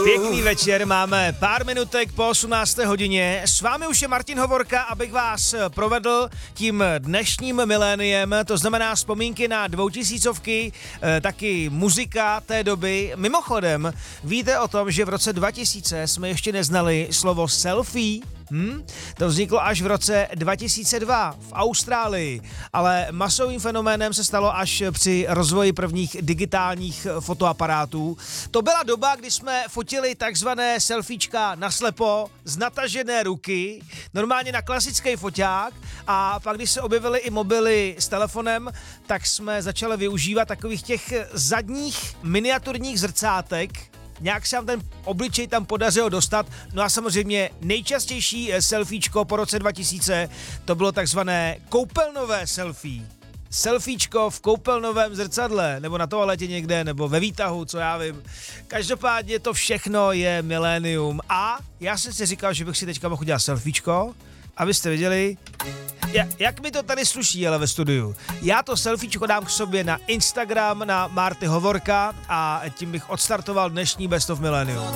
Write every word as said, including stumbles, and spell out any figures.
Pěkný večer, máme pár minutek po osmnácté hodině. S vámi už je Martin Hovorka, abych vás provedl tím dnešním miléniem, to znamená vzpomínky na dvoutisícovky, taky muzika té doby. Mimochodem, víte o tom, že v roce dva tisíce jsme ještě neznali slovo selfie? Hmm? To vzniklo až v roce dva tisíce dva v Austrálii, ale masovým fenoménem se stalo až při rozvoji prvních digitálních fotoaparátů. To byla doba, kdy jsme fotili takzvané selfiečka naslepo z natažené ruky, normálně na klasický foťák, a pak když se objevily i mobily s telefonem, tak jsme začali využívat takových těch zadních miniaturních zrcátek. Nějak se vám ten obličej tam podařilo dostat. No a samozřejmě nejčastější selfiečko po roce dva tisíce to bylo takzvané koupelnové selfie. Selfiečko v koupelnovém zrcadle, nebo na toaletě někde, nebo ve výtahu, co já vím. Každopádně to všechno je milénium. A já jsem si říkal, že bych si teďka mohl udělat selfiečko, abyste viděli, jak mi to tady sluší, ale ve studiu. Já to selfiečko dám k sobě na Instagram, na Marty Hovorka, a tím bych odstartoval dnešní Best of Millennium.